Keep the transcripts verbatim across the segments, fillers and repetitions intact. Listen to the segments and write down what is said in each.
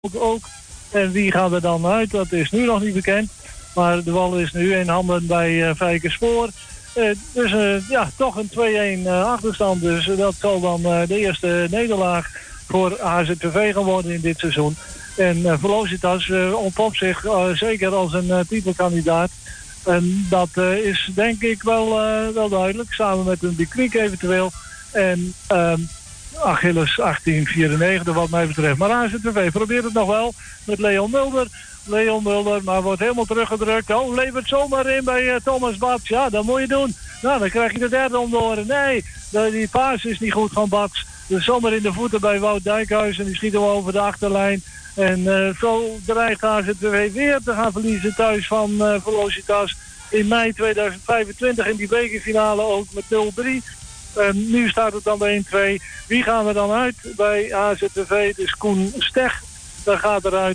ook. En wie gaat er dan uit? Dat is nu nog niet bekend. Maar de bal is nu in handen bij uh, Vijkerspoor. Uh, dus uh, ja, toch een twee-een uh, achterstand. Dus uh, dat zal dan uh, de eerste nederlaag voor H Z T V gaan worden in dit seizoen. En uh, Velocitas uh, ontpopt zich uh, zeker als een uh, titelkandidaat. En dat uh, is denk ik wel, uh, wel duidelijk. Samen met een Bikriek eventueel. En uh, Achilles achttien vierennegentig wat mij betreft. Maar H Z T V probeert het nog wel met Leon Mulder. Leon Mulder, maar wordt helemaal teruggedrukt. Oh, levert zomaar in bij uh, Thomas Bats. Ja, dat moet je doen. Nou, dan krijg je de derde om door. Nee, de, die paas is niet goed van Bats. Dus zomaar in de voeten bij Wout Dijkhuizen. Die schieten we over de achterlijn. En uh, zo dreigt H Z T V weer te gaan verliezen thuis van uh, Velocitas. In mei tweeduizend vijfentwintig in die bekerfinale ook met nul drie. En nu staat het dan bij één twee. Wie gaan we dan uit bij H Z T V? Dus Koen Steg, daar gaat eruit.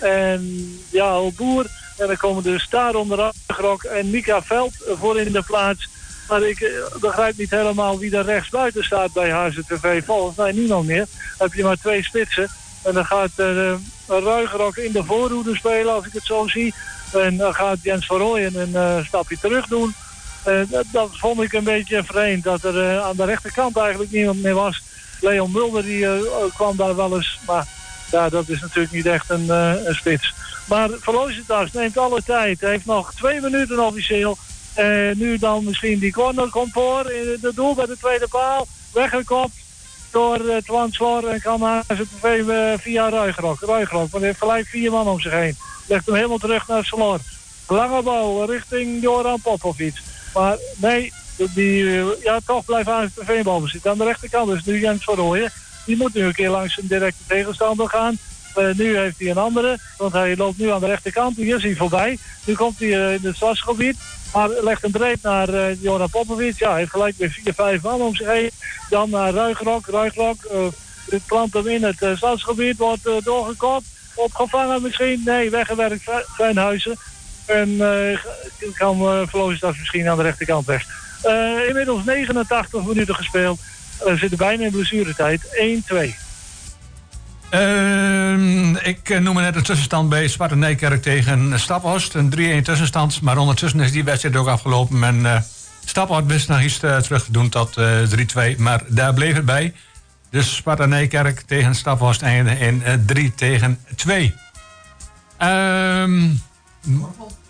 En ja, Boer. En dan komen dus daaronder Ruigrok en Mika Veld voor in de plaats. Maar ik uh, begrijp niet helemaal wie er rechts buiten staat bij H Z T V. Volgens mij niemand meer. Dan heb je maar twee spitsen. En dan gaat uh, Ruigrok in de voorhoede spelen, als ik het zo zie. En dan gaat Jens van Rooyen een uh, stapje terug doen. Uh, dat, dat vond ik een beetje vreemd, dat er uh, aan de rechterkant eigenlijk niemand meer was. Leon Mulder die, uh, kwam daar wel eens, maar ja, dat is natuurlijk niet echt een, uh, een spits. Maar Velocitas neemt alle tijd, heeft nog twee minuten officieel. Uh, nu dan misschien die corner komt voor, in het doel bij de tweede paal, weggekopt door uh, Twan Slor en kan H Z T V uh, via Ruigrok. Ruigrok, maar hij heeft gelijk vier man om zich heen. Legt hem helemaal terug naar Slor. Lange bal richting Joran Popovic. Maar nee, die, ja, toch blijft H Z T V in balbezit. Aan de rechterkant is nu Jens van Rooyen. Die moet nu een keer langs een directe tegenstander gaan. Uh, nu heeft hij een andere, want hij loopt nu aan de rechterkant. Hier is hij voorbij. Nu komt hij uh, in het stadsgebied. Maar legt een breed naar uh, Joran Popovic. Ja, hij heeft gelijk weer vier, vijf man om zich heen. Dan naar Ruigrok. Ruigrok uh, plant hem in het uh, stadsgebied. Wordt uh, doorgekopt. Opgevangen misschien. Nee, weggewerkt Veenhuizen. En uh, kan uh, Velocitas misschien aan de rechterkant weg. Uh, inmiddels negenentachtig minuten gespeeld. We uh, zitten bijna in blessuretijd. één twee. Uh, ik noemde net een tussenstand bij Sparta Nijkerk tegen Staphorst. Een drie-een tussenstand. Maar ondertussen is die wedstrijd ook afgelopen. En uh, Staphorst wist nog iets uh, terug te doen tot uh, drie twee. Maar daar bleef het bij. Dus Sparta Nijkerk tegen Staphorst eindigde in uh, drie tegen twee. Ehm... Uh,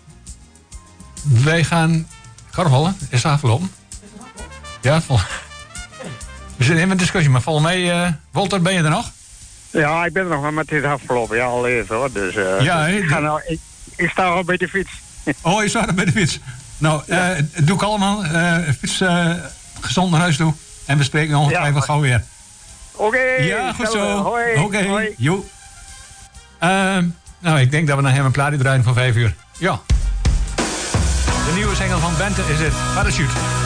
Wij gaan... Korfballen, is het afgelopen? Ja, vol... we zitten in een discussie, maar volgens mij... Uh, Walter, ben je er nog? Ja, ik ben er nog, maar het is afgelopen. Ja, al eerst hoor. Dus, uh, ja, dus he, ik, ga nou, ik, ik sta al bij de fiets. Oh, je staat er bij de fiets. Nou, ja. uh, doe ik allemaal. Uh, fiets uh, gezond naar huis toe. En we spreken ongetwijfeld ja, gauw weer. Oké. Okay, ja, goed zo. Oké. Okay, joe. Uh, nou, ik denk dat we nog even een plaatje draaien voor vijf uur. Ja. De nieuwe single van Bente is het Parachute.